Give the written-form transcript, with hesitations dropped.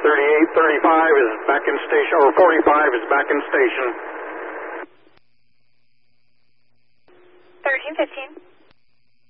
3835 is back in station, or 45 is back in station. 1315.